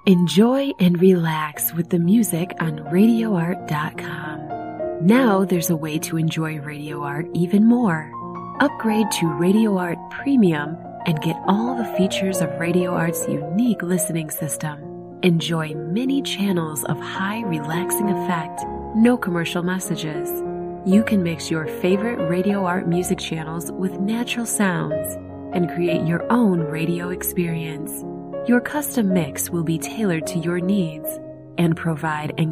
Enjoy and relax with the music on RadioArt.com. Now there's a way to enjoy Radio Art even more. Upgrade to Radio Art Premium and get all the features of Radio Art's unique listening system. Enjoy many channels of high relaxing effect, no commercial messages. You can mix your favorite Radio Art music channels with natural sounds and create your own radio experience. Your custom mix will be tailored to your needs and provide